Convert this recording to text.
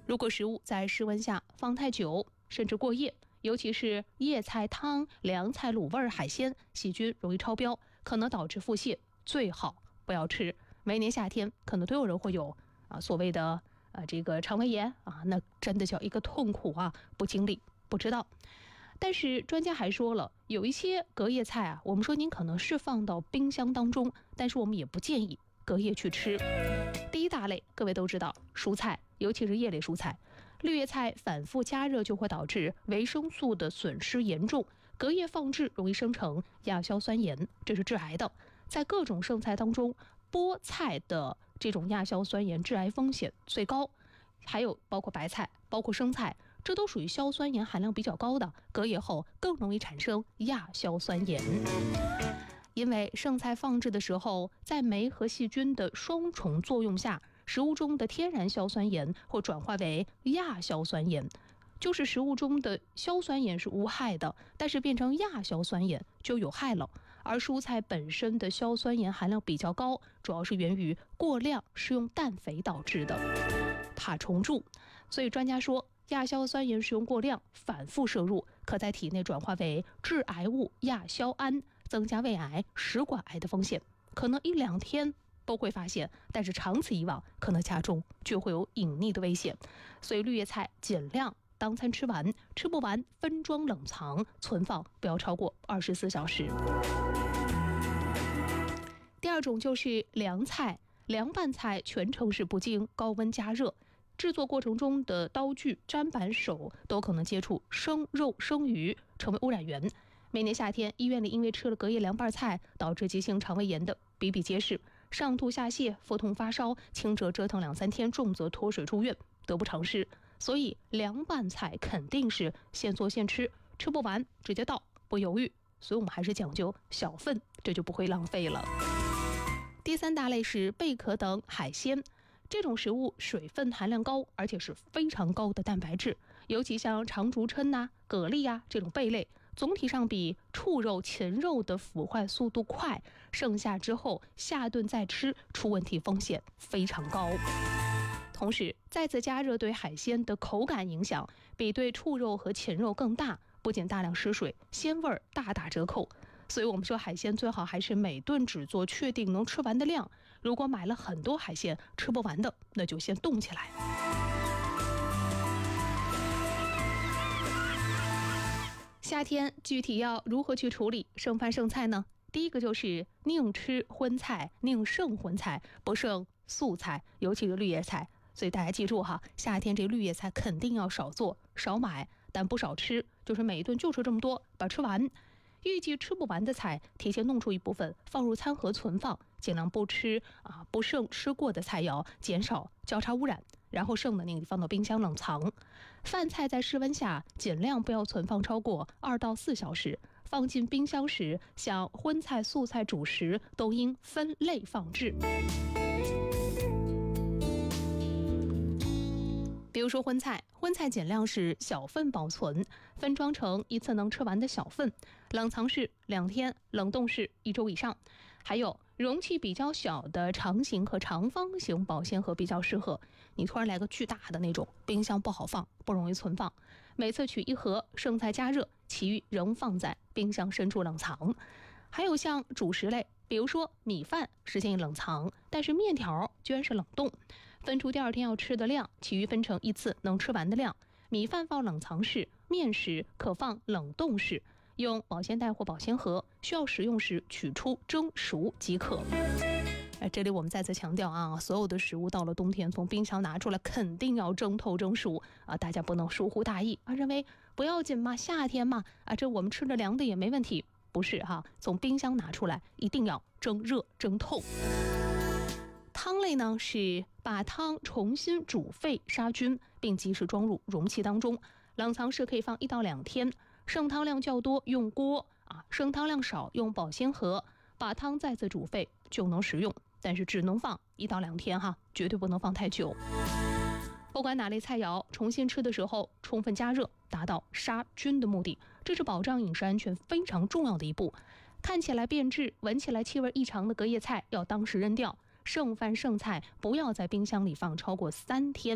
如果食物在室温下放太久，甚至过夜，尤其是叶菜汤、凉菜、卤味海鲜，细菌容易超标，可能导致腹泻，最好不要吃。每年夏天可能都有人会有所谓的这个肠胃炎那真的叫一个痛苦不经历不知道。但是专家还说了，有一些隔夜菜我们说您可能是放到冰箱当中，但是我们也不建议隔夜去吃。第一大类各位都知道，蔬菜，尤其是叶类蔬菜，绿叶菜反复加热就会导致维生素的损失严重，隔夜放置容易生成亚硝酸盐，这是致癌的。在各种剩菜当中，菠菜的这种亚硝酸盐致癌风险最高，还有包括白菜，包括生菜，这都属于硝酸盐含量比较高的，隔夜后更容易产生亚硝酸盐。因为剩菜放置的时候，在酶和细菌的双重作用下，食物中的天然硝酸盐会转化为亚硝酸盐，就是食物中的硝酸盐是无害的，但是变成亚硝酸盐就有害了。而蔬菜本身的硝酸盐含量比较高，主要是源于过量食用氮肥导致的，怕虫蛀。所以专家说，亚硝酸盐使用过量，反复摄入，可在体内转化为致癌物亚硝胺，增加胃癌、食管癌的风险。可能1-2天都会发现，但是长此以往可能加重，就会有隐匿的危险。所以绿叶菜尽量当餐吃完，吃不完分装冷藏，存放不要超过24小时。第二种就是凉菜，凉拌菜全程是不经高温加热，制作过程中的刀具、砧板、手都可能接触生肉、生鱼，成为污染源。每年夏天，医院里因为吃了隔夜凉拌菜导致急性肠胃炎的比比皆是，上吐下泻、腹痛发烧，轻则折腾2-3天，重则脱水住院，得不偿失。所以凉拌菜肯定是现做现吃，吃不完直接倒，不犹豫。所以我们还是讲究小份，这就不会浪费了。第三大类是贝壳等海鲜，这种食物水分含量高，而且是非常高的蛋白质，尤其像长竹蛏蛤蜊这种贝类，总体上比畜肉、禽肉的腐坏速度快，剩下之后下顿再吃，出问题风险非常高。同时再次加热对海鲜的口感影响比对畜肉和禽肉更大，不仅大量失水，鲜味大打折扣。所以我们说海鲜最好还是每顿只做确定能吃完的量，如果买了很多海鲜吃不完的，那就先冻起来。夏天具体要如何去处理剩饭剩菜呢？第一个就是宁吃荤菜，宁剩荤菜，不剩素菜，尤其是绿叶菜。所以大家记住夏天这绿叶菜肯定要少做少买，但不少吃，就是每一顿就吃这么多，把吃完。预计吃不完的菜，提前弄出一部分放入餐盒存放，尽量不吃不剩吃过的菜肴，减少交叉污染。然后剩的你放到冰箱冷藏。饭菜在室温下尽量不要存放超过2到4小时。放进冰箱时，像荤菜、素菜、主食都应分类放置。比如说荤菜尽量是小份保存，分装成一次能吃完的小份，冷藏室2天，冷冻室1周以上。还有容器比较小的长形和长方形保鲜盒比较适合，你突然来个巨大的那种，冰箱不好放，不容易存放。每次取1盒，剩菜加热，其余仍放在冰箱深处冷藏。还有像主食类，比如说米饭是建议冷藏，但是面条居然是冷冻，分出第2天要吃的量，其余分成一次能吃完的量。米饭放冷藏室，面食可放冷冻室，用保鲜袋或保鲜盒，需要食用时取出蒸熟即可。这里我们再次强调所有的食物到了冬天从冰箱拿出来肯定要蒸透蒸熟大家不能疏忽大意认为不要紧嘛，夏天嘛这我们吃着凉的也没问题。不是从冰箱拿出来一定要蒸热蒸透。汤类呢是把汤重新煮沸杀菌，并及时装入容器当中，冷藏室可以放1到2天。剩汤量较多用锅剩汤量少用保鲜盒，把汤再次煮沸就能食用，但是只能放1到2天绝对不能放太久。不管哪类菜肴，重新吃的时候充分加热，达到杀菌的目的，这是保障饮食安全非常重要的一步。看起来变质、闻起来气味异常的隔夜菜要当时扔掉，剩饭剩菜不要在冰箱里放超过3天。